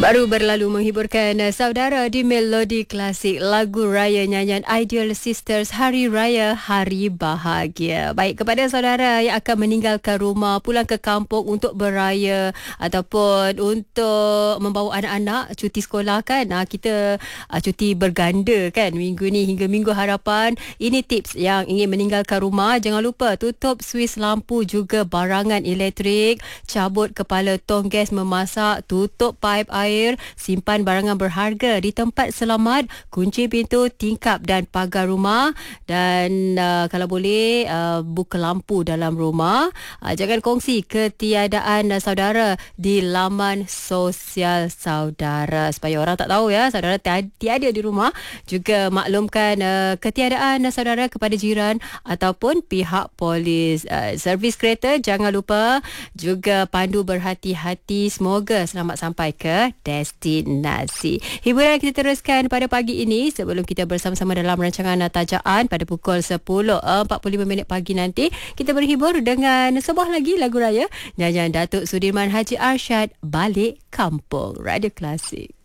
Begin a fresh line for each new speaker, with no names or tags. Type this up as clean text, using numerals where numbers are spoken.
Baru berlalu menghiburkan saudara di Melodi Klasik, lagu raya nyanyian Ideal Sisters Hari Raya Hari Bahagia. Baik, kepada saudara yang akan meninggalkan rumah, pulang ke kampung untuk beraya ataupun untuk membawa anak-anak cuti sekolah kan, kita cuti berganda kan minggu ni hingga Minggu Harapan. Ini tips yang ingin meninggalkan rumah. Jangan lupa tutup suis lampu juga barangan elektrik, cabut kepala tong gas memasak, tutup paip air, simpan barangan berharga di tempat selamat, kunci pintu, tingkap dan pagar rumah, dan kalau boleh buka lampu dalam rumah. Jangan kongsi ketiadaan saudara di laman sosial saudara supaya orang tak tahu ya saudara tiada di rumah. Juga maklumkan ketiadaan saudara kepada jiran ataupun pihak polis. Servis kereta jangan lupa juga pandu berhati-hati. Semoga selamat sampai ke destinasi. Hiburan kita teruskan pada pagi ini sebelum kita bersama-sama dalam rancangan Tajaan pada pukul 10.45 pagi nanti. Kita berhibur dengan sebuah lagi lagu raya nyanyian Datuk Sudirman Haji Arsyad, Balik Kampung. Radio Klasik.